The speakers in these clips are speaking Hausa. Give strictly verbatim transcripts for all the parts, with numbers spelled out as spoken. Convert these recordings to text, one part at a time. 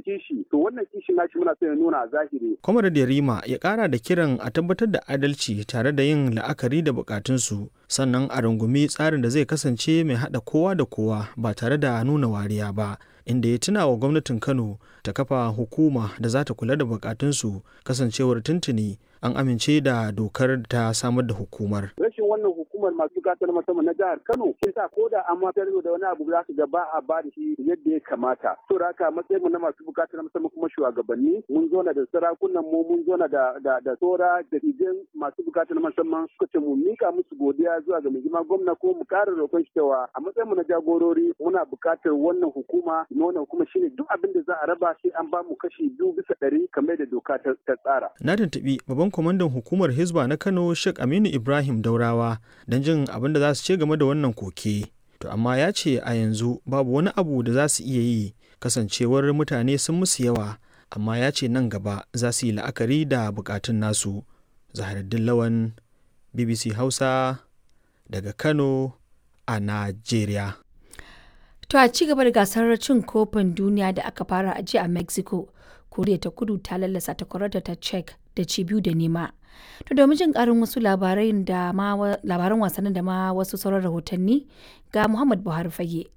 kishi, to wannan kishi nashi muna so ya nuna a zahiri. Comrade Yarima ya kara da kiran a tabbatar da adalci tare da yin la'akari da bukatunsu, sannan a rungumi tsarin da zai kasance mai haɗa kowa da kowa ba tare da nuna wariya ba, inda ya tuna wa gwamnatin Kano ta kafa hukuma da za ta kula da bukatunsu, kasancewar tuntuni an amince da dokar ta samar da hukumar. Rashin wannan hukumar masu bukatar musamman na jihar Kano shi sa ko da an matar da wani abu za su ga ba a ba da shi yadda ya kamata. To da haka matsayin mu na masu bukatar musamman kuma shugabanni mun zo na da sarakunan mu mun zo na da da da tsora da idan masu bukatar musamman suka ce mu mika musu godiya zuwa ga mai girma gwamna ko mu kara roƙon shi cewa a matsayin mu na jagorori muna bukatar wannan hukuma, wannan hukuma shine duk abin da za a raba sai an ba mu kashi biyu bisa ɗari kamar da doka ta tsara. Na tuntuɓi babban kwamandan hukumar Hizba na Kano Sheikh Aminu Ibrahim Daurawa don jin abin da za su ce game da wannan koke. To amma ya ce a yanzu babu wani abu da za su iya yi kasancewar mutane sun musu yawa, amma ya ce nan gaba za su yi la'akari da bukatun nasu. Zaharuddin Lawan, B B C Hausa daga Kano a Najeriya. To a ci gaba da gasar cin kofin duniya da aka fara a jiya a Mexico, Koriya ta Kudu ta lallasa takwararta ta Czech da ci biyu da nema. To domin jin karin wasu labaran da ma labaran wasannin da ma wasu sauran rahotanni ga Muhammad Buhari Fage.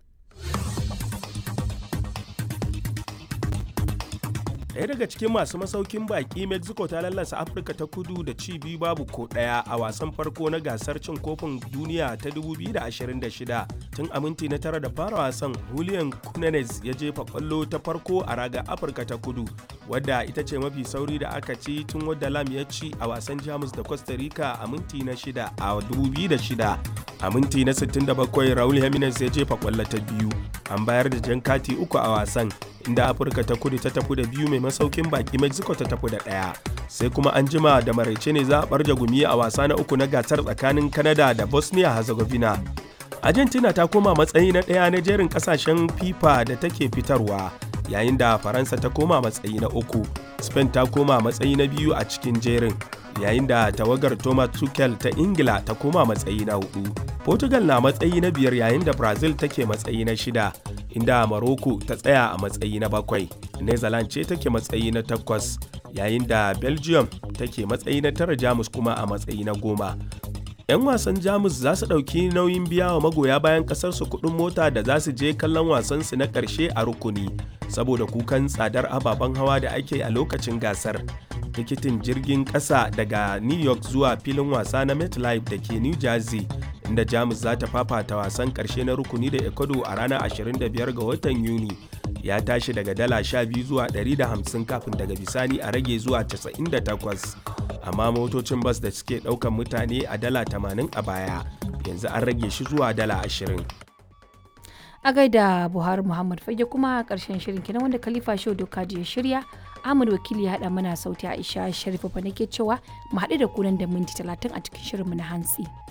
Ɗaya daga cikin masu masaukin baki, Mexico ta lallasa Afirka ta Kudu da ci biyu babu ko ɗaya a wasan farko na gasar cin kofin duniya ta dubu biyu da ashirin da shida. Tun a minti na tara da fara wasan, Julian Quinones ya jefa kwallo ta farko a ragar Afirka ta Kudu, wadda ita ce mafi sauri da aka ci tun wadda Lam ya ci a wasan Jamus da Costa Rica a minti na shida a dubu biyu da shida. A minti na sittin da bakwai, Raul Jimenez ya jefa kwallo ta biyu. An bayar da jan kati uku a wasan, inda Afirka ta Kudu ta tafi da biyu, mai masaukin baki Mexico ta tafi da ɗaya. Sai kuma an jima da maraice ne za a barja gumi a wasa na uku na gasar tsakanin Canada da Bosnia Herzegovina. Argentina ta koma matsayi na ɗaya na jerin ƙasashen FIFA da take fitarwa, yayin da Faransa ta koma matsayi na uku. Spain ta koma matsayi na biyu a cikin jerin, yayin da tawagar Thomas Tuchel ta Ingila ta koma matsayi na hudu. Portugal na matsayi na biyar, yayin da Brazil take matsayi na shida, inda Morocco ta tsaya a matsayi na bakwai. Netherlands ce take matsayi na takwas, yayin da Belgium take matsayi na tara, Jamus kuma a matsayi na goma. 'Yan wasan Jamus za su ɗauki nauyin biya wa magoya bayan ƙasarsu kuɗin mota da za su je kallon wasansu na ƙarshe a rukuni, saboda kukan tsadar ababen hawa da ake a lokacin gasar. Tikitin jirgin ƙasa daga New York zuwa filin wasa na MetLife da ke New Jersey, inda Jamus za ta fafata wasan ƙarshe na rukuni da Ecuador a ranar ashirin da biyar ga watan Yuni, ya tashi daga dala sha biyu zuwa ɗari da hamsin kafin daga bisani a rage zuwa casa'in da takwas. Amma motocin bas da suke ɗaukan mutane a dala tamanin a baya, yanzu an rage shi zuwa dala ashirin. A gaida Buhari Muhammad Fage, kuma ƙarshen shirin kenan wanda Khalifa Shehu Dokaji ya shirya. Ahmad Wakili ya haɗa mana sauti, Aisha Sharifa fa nake cewa mu haɗu da ku nan da minti talatin a cikin shirinmu na hantsi.